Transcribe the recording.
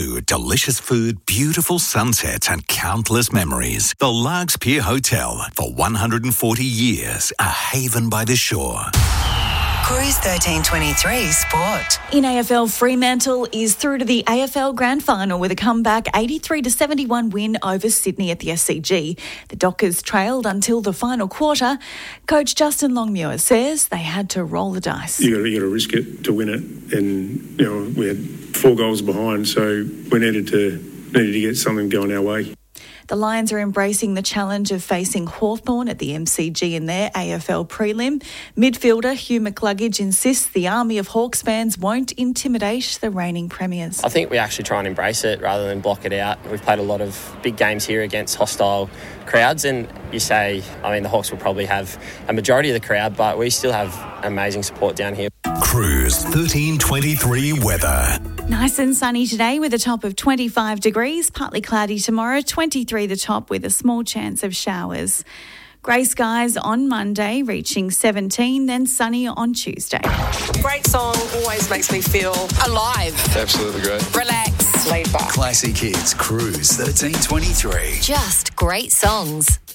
Delicious food, beautiful sunsets and countless memories. The Largs Pier Hotel. For 140 years, a haven by the shore. Cruise 1323 Sport. In AFL, Fremantle is through to the AFL Grand Final with a comeback 83-71 win over Sydney at the SCG. The Dockers trailed until the final quarter. Coach Justin Longmuir says they had to roll the dice. You got to risk it to win it, and we had 4 goals behind, so we needed to get something going our way. The Lions are embracing the challenge of facing Hawthorn at the MCG in their AFL prelim. Midfielder Hugh McCluggage insists the army of Hawks fans won't intimidate the reigning premiers. I think we actually try and embrace it rather than block it out. We've played a lot of big games here against hostile crowds, and the Hawks will probably have a majority of the crowd, but we still have amazing support down here. Cruise 1323 weather. Nice and sunny today with a top of 25 degrees, partly cloudy tomorrow, 23 the top with a small chance of showers. Grey skies on Monday, reaching 17, then sunny on Tuesday. Great song, always makes me feel alive. Absolutely great. Relax. Laid back. Classic Hits Cruise 1323. Just great songs.